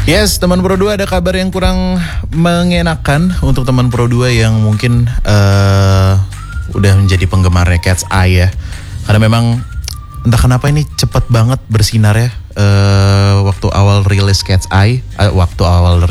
Yes, teman Pro 2, ada kabar yang kurang mengenakan untuk teman Pro 2 yang mungkin udah menjadi penggemarnya Cat's Eye ya. Karena memang entah kenapa ini cepat banget bersinar ya. Waktu awal rilis Cat's Eye, waktu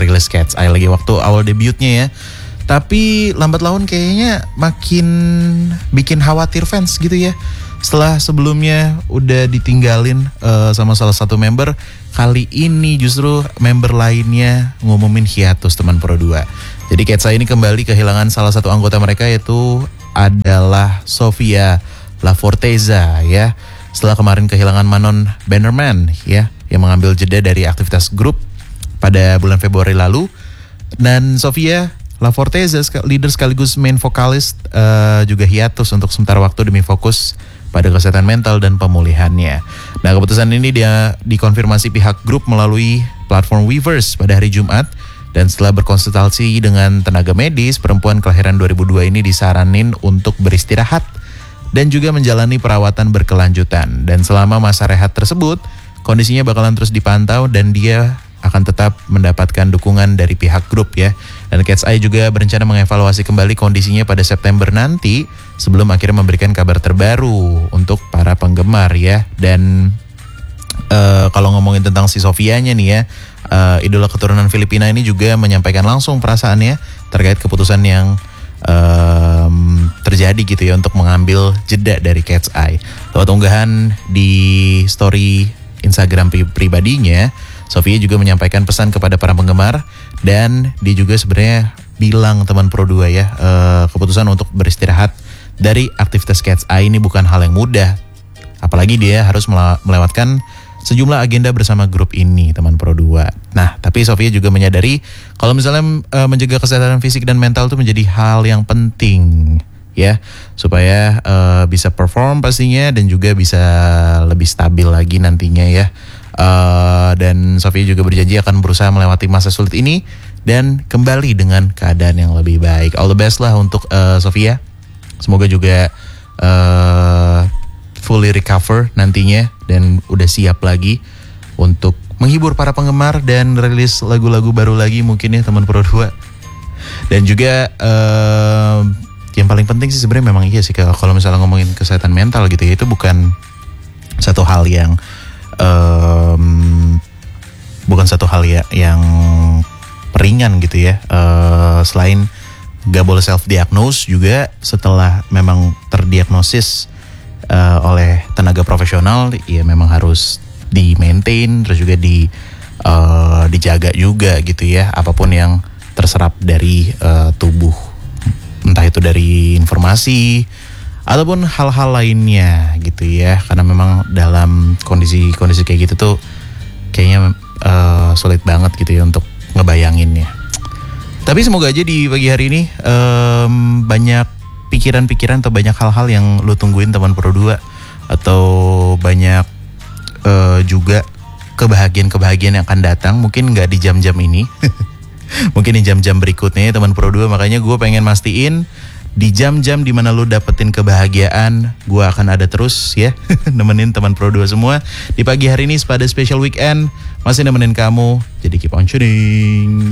awal debutnya ya. Tapi lambat laun kayaknya makin bikin khawatir fans gitu ya. Setelah sebelumnya udah ditinggalin sama salah satu member, kali ini justru member lainnya ngumumin hiatus teman Pro 2. Jadi Cat's Eye ini kembali kehilangan salah satu anggota mereka, yaitu adalah Sofia Laforteza ya. Setelah kemarin kehilangan Manon Bannerman ya, yang mengambil jeda dari aktivitas grup pada bulan Februari lalu. Dan Sofia Laforteza, leader sekaligus main vokalis, juga hiatus untuk sementara waktu demi fokus pada kesehatan mental dan pemulihannya. Nah, keputusan ini dia dikonfirmasi pihak grup melalui platform Weverse pada hari Jumat. Dan setelah berkonsultasi dengan tenaga medis, perempuan kelahiran 2002 ini disaranin untuk beristirahat dan juga menjalani perawatan berkelanjutan. Dan selama masa rehat tersebut, kondisinya bakalan terus dipantau dan dia akan tetap mendapatkan dukungan dari pihak grup ya. Dan Cat's Eye juga berencana mengevaluasi kembali kondisinya pada September nanti sebelum akhirnya memberikan kabar terbaru untuk para penggemar ya. Dan kalau ngomongin tentang si Sofianya nih ya, idola keturunan Filipina ini juga menyampaikan langsung perasaannya terkait keputusan yang terjadi gitu ya untuk mengambil jeda dari Cat's Eye. Lewat unggahan di story Instagram pribadinya, Sofia juga menyampaikan pesan kepada para penggemar, dan dia juga sebenarnya bilang teman Pro 2 ya, keputusan untuk beristirahat dari aktivitas Cat's Eye ini bukan hal yang mudah, apalagi dia harus melewatkan sejumlah agenda bersama grup ini teman Pro 2. Nah, tapi Sofia juga menyadari kalau misalnya menjaga kesehatan fisik dan mental itu menjadi hal yang penting ya, supaya bisa perform pastinya dan juga bisa lebih stabil lagi nantinya ya. Dan Sofia juga berjanji akan berusaha melewati masa sulit ini dan kembali dengan keadaan yang lebih baik. All the best lah untuk Sofia. Semoga juga fully recover nantinya dan udah siap lagi untuk menghibur para penggemar dan rilis lagu-lagu baru lagi mungkin ya teman Pro 2. Dan juga yang paling penting sih sebenarnya memang iya sih, kalau misalnya ngomongin kesehatan mental gitu ya, itu bukan satu hal yang yang ringan gitu ya. Selain gak boleh self-diagnose, juga setelah memang terdiagnosis oleh tenaga profesional, ya memang harus di-maintain, terus juga dijaga juga gitu ya, apapun yang terserap dari tubuh, entah itu dari informasi ataupun hal-hal lainnya gitu ya. Karena memang dalam kondisi kayak gitu tuh kayaknya sulit banget gitu ya untuk ngebayanginnya. Tapi semoga aja di pagi hari ini banyak pikiran-pikiran atau banyak hal-hal yang lu tungguin teman Pro 2, atau banyak juga kebahagiaan yang akan datang. Mungkin gak di jam-jam ini mungkin di jam-jam berikutnya teman Pro 2. Makanya gue pengen mastiin di jam-jam dimana lu dapetin kebahagiaan, gue akan ada terus ya nemenin teman Pro 2 semua. Di pagi hari ini pada special weekend masih nemenin kamu, jadi keep on tuning.